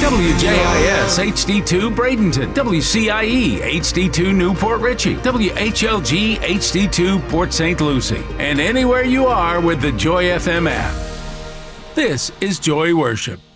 WJIS HD2 Bradenton, WCIE HD2 Newport Richey, WHLG HD2 Port St. Lucie, and anywhere you are with the Joy FM app. This is Joy Worship.